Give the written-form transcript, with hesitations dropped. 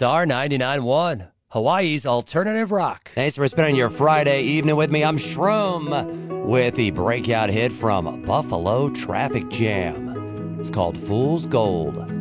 Star 99.1, Hawaii's alternative rock. Thanks for spending your Friday evening with me. I'm Shroom with the breakout hit from Buffalo Traffic Jam. It's called Fool's Gold.